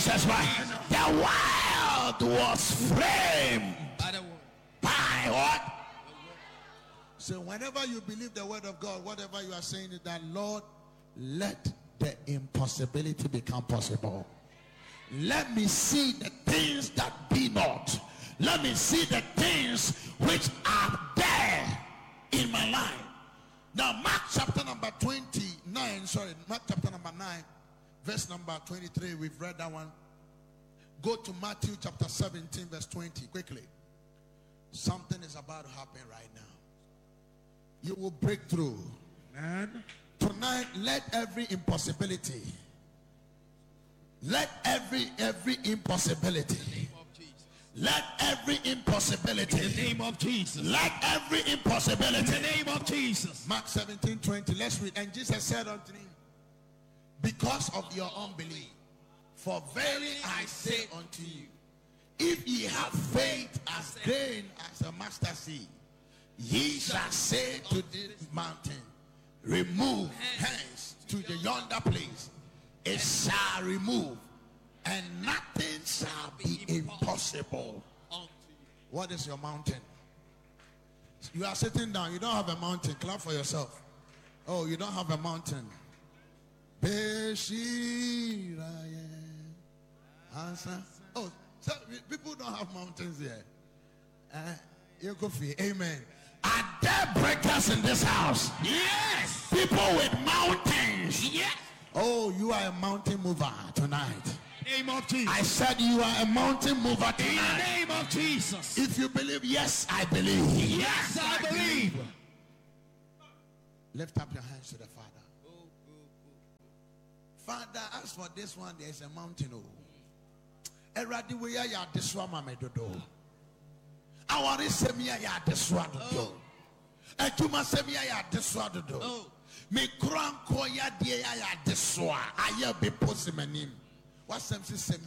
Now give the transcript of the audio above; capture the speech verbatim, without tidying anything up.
Jesus Christ. The world was framed by what? So whenever you believe the word of God, whatever you are saying is that, Lord, let the impossibility become possible. Let me see the things that be not. Let me see the things which are there in my life. Now Mark chapter number twenty-nine, sorry, Mark chapter number nine, verse number twenty-three, we've read that one. Go to Matthew chapter seventeen, verse twenty, quickly. Something is about to happen right now. You will break through. Man. Tonight, let every impossibility, let every every impossibility, let every impossibility, in the name of Jesus, let every impossibility, in the name of Jesus. Mark seventeen twenty, let's read. And Jesus said unto him, because of your unbelief, for verily I say unto you, if ye have faith as grain as a mustard seed, ye shall say to this mountain, remove hence to the yonder place, it shall remove, and nothing shall be impossible. What is your mountain? You are sitting down, you don't have a mountain. Clap for yourself. Oh, you don't have a mountain. Answer. Oh, so people don't have mountains here. Uh, Amen. Are there breakers in this house? Yes. People with mountains. Yes. Oh, you are a mountain mover tonight. Name of Jesus. I said you are a mountain mover tonight. In the name of Jesus. If you believe, yes, I believe. Yes, I believe. Lift up your hands to the Father. Father, as for this one, there is a mountain. Oh, Eradi we are ya deswa mame dodo. Awari semia ya deswa dodo. Ejuma semia ya deswa dodo. Me kran ko ya die ya deswa. Aye be posimanim. What some say